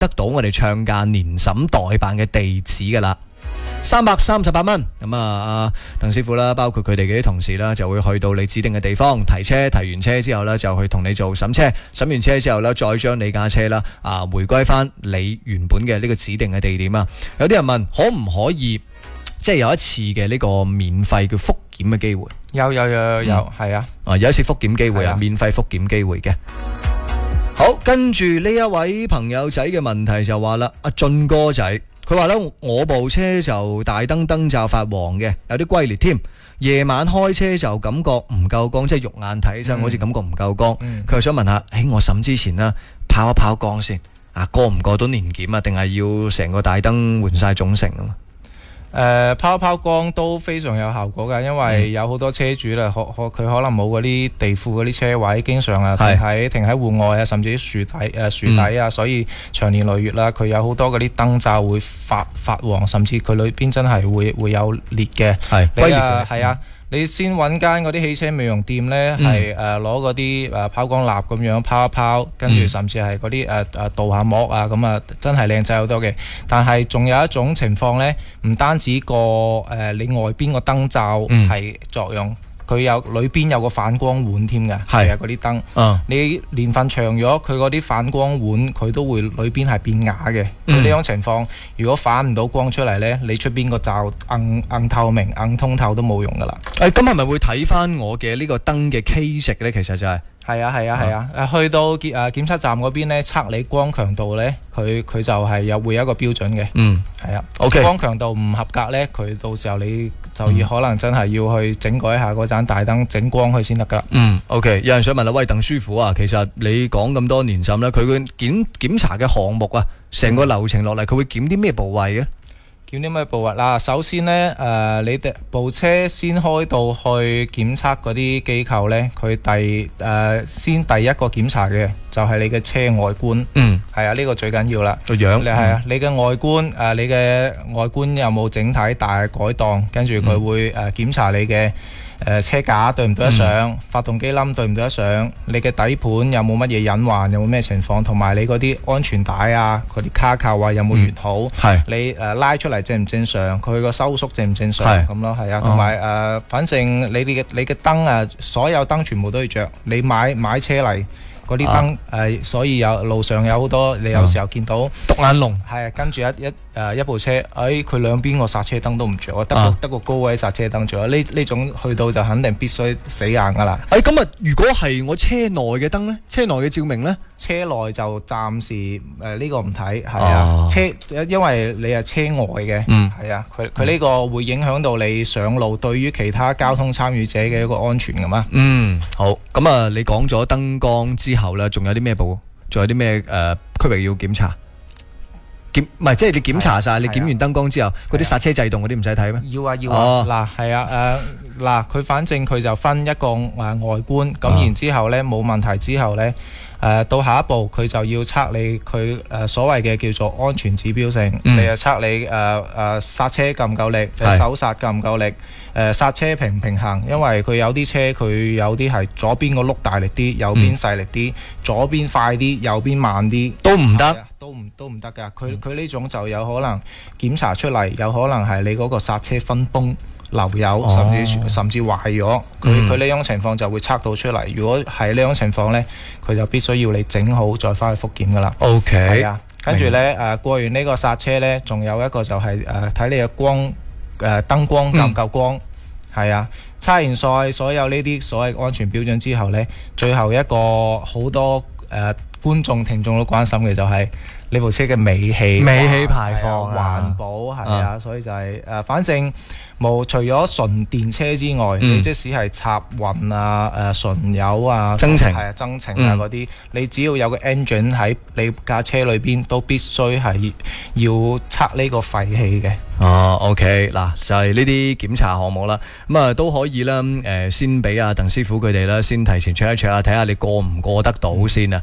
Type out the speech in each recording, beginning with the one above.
得到我哋唱價年審代辦嘅地址㗎啦。338蚊，咁啊，鄧師傅啦，包括佢哋嘅啲同事啦，就會去到你指定嘅地方提車，提完車之後呢，就去同你做審車，審完車之後呢，再將你架車啦回歸翻你原本嘅呢個指定嘅地點啊。有啲人問可唔可以即係有一次嘅呢個免費嘅復檢嘅機會？ 有，係啊， 有一次復檢機會啊， 係啊免費復檢機會嘅。好，跟住呢一位朋友仔嘅問題就話啦，阿俊哥仔。佢話呢，我部車就大燈罩發黃嘅，有啲龜裂添。夜晚開車就感覺唔夠光，即係肉眼睇起身好似感覺唔夠光。佢又想問下，我審之前呢，拋一拋光先，過唔過到年檢啊？定係要成個大燈換晒總成啊？ 拋一拋光都非常有效果㗎，因為有好多車主啦，佢可能冇嗰啲地庫嗰啲車位，經常停喺戶外啊，甚至啲樹底啊，所以長年累月啦，佢有好多嗰啲燈罩會發黃，甚至佢裏邊真係會有裂嘅。係啊。你先揾間嗰啲汽車美容店呢，係攞嗰啲拋光蠟咁樣拋一拋，跟住甚至係嗰啲鍍下膜啊，咁啊真係靚仔好多嘅。但係仲有一種情況呢，唔單止你外邊個燈罩係作用。佢裏邊有個反光碗添嘅，係啊，嗰啲燈，你年份長咗，佢嗰啲反光碗佢都會裏邊係變啞嘅。呢種情況，如果反唔到光出嚟呢，你出邊個罩硬透明、硬通透都冇用噶啦。 咁係咪會睇翻我嘅呢個燈嘅 K 值呢？其實就係。 係啊，去到檢測站嗰邊呢，測你光強度呢，佢就係會有一個標準嘅。係啊。OK。光強度唔合格呢，佢到時候你就要可能真係要去整改一下嗰盞大燈，整光佢先得噶。 OK。有人想問啦，喂，鄧師傅啊，其實你講咁多年審呢，佢嘅檢查嘅項目啊，成個流程落嚟，佢會檢啲咩部位嘅？ 檢啲咩部位嗱？首先呢，你哋部車先開到去檢測嗰啲機構呢，佢先第一個檢查嘅就係你嘅車外觀。係啊，呢個最緊要啦。個樣係啊，你嘅外觀你嘅外觀有冇整體大改動？跟住佢會檢查你嘅車架對唔對得上，發動機冧對唔對得上，你嘅底盤有冇乜嘢隱患，有冇咩情況，同埋你嗰啲安全帶啊，嗰啲卡扣啊有冇完好，你拉出嚟正唔正常，佢個收縮正唔正常咁咯，係啊，同埋反正你嘅燈啊，所有燈全部都要着，你買車嚟。嗰啲燈所以路上有好多，你有時候見到獨眼龍， 係跟住一部車，佢兩邊個剎車燈都唔着，得個高位剎車燈着，呢種去到就肯定必須死硬噶啦。 咁如果係我車內嘅燈呢？車內嘅照明呢？ 車內就暫時呢個唔睇，係啊，因為你係車外嘅，係啊，佢呢個會影響到你上路對於其他交通參與者嘅一個安全噶嘛。 好，咁啊，你講咗燈光之後呢，仲有啲咩仲有啲咩區域要檢查？唔係，即係你檢查晒，你檢完燈光之後，嗰啲剎車制動嗰啲唔使睇咩？ 要啊，係啊，佢反正佢就分一個外觀，咁然之後呢冇問題之後呢。到下一步佢就要測你佢所謂嘅叫做安全指標性，你就測你剎車夠唔夠力，手剎夠唔夠力，剎車平唔平衡，因為佢有啲車佢有啲係左邊個轆大力啲，右邊細力啲，左邊快啲，右邊慢啲， 都唔得， 都唔得噶。佢呢種就有可能檢查出嚟，有可能係你嗰個剎車分崩。漏油甚至壞咗，佢呢種情況就會測到出嚟。如果係呢種情況呢，佢就必須要你整好再翻去復檢噶啦。 OK， 係啊，跟住呢過完呢個剎車呢，仲有一個就係睇你嘅光燈光夠唔夠光。係啊，測完晒所有呢啲所謂安全標準之後呢，最後一個好多觀眾聽眾都關心嘅就係呢部車嘅尾氣排放環保係啊，所以就係反正除咗純電車之外，你即使係插混啊、純油啊、增程啊嗰啲，你只要有個 engine 喺你架車裏邊，都必須係要測呢個廢氣嘅。 OK， 嗱就係呢啲檢查項目啦，咁啊都可以啦，先俾阿鄧師傅佢哋啦，先提前 check 一 check 啊，睇下你過唔過得到先啊。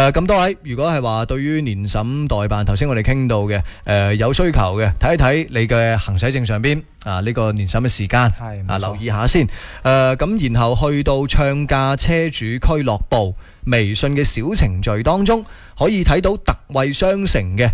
咁多位，如果係話對於年審代辦，頭先我哋傾到嘅有需求嘅，睇一睇你嘅行駛證上邊呢個年審嘅時間留意下先。咁然後去到唱價車主俱樂部微信嘅小程序當中，可以睇到特惠商城嘅